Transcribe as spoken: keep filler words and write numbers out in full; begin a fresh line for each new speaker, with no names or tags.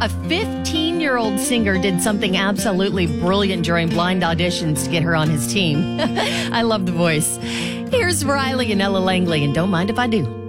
A fifteen-year-old singer did something absolutely brilliant during blind auditions to get her on his team. I love the voice. Here's Riley and Ella Langley, and Don't Mind If I Do.